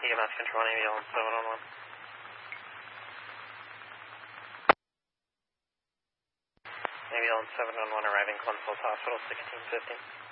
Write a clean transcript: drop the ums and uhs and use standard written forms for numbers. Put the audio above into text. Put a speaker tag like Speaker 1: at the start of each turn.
Speaker 1: EMS control, ambulance 711. Ambulance 711 arriving Clemson's Hospital, 1650.